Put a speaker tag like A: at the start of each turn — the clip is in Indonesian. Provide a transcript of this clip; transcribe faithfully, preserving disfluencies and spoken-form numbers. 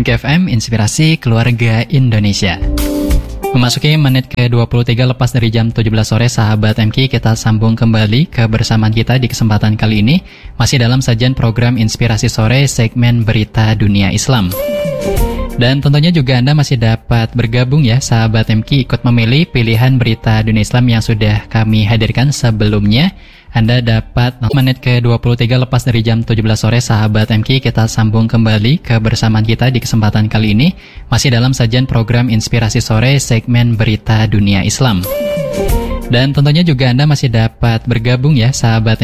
A: M K F M, Inspirasi Keluarga Indonesia. Memasuki menit ke dua puluh tiga lepas dari jam tujuh belas sore, sahabat M K, kita sambung kembali kebersamaan kita di kesempatan kali ini. Masih dalam sajian program Inspirasi Sore, segmen Berita Dunia Islam. Dan tentunya juga Anda masih dapat bergabung ya, sahabat M K, ikut memilih pilihan Berita Dunia Islam yang sudah kami hadirkan sebelumnya. Anda dapat menit ke dua puluh tiga lepas dari jam tujuh belas sore, sahabat M K, kita sambung kembali kebersamaan kita di kesempatan kali ini. Masih dalam sajian program Inspirasi Sore, segmen Berita Dunia Islam. Dan tentunya juga Anda masih dapat bergabung ya, sahabat